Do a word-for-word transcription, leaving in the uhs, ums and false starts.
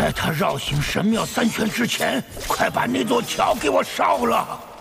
在他绕行神庙三圈之前，快把那座桥给我烧了！